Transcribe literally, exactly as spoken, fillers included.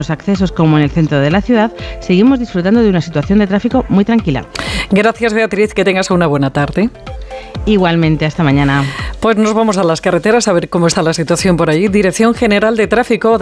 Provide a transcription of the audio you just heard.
los accesos como en el centro de la ciudad, seguimos disfrutando de una situación de tráfico muy tranquila. Gracias, Beatriz, que tengas una buena tarde. Igualmente, hasta mañana. Pues nos vamos a las carreteras a ver cómo está la situación por allí. Dirección General de Tráfico.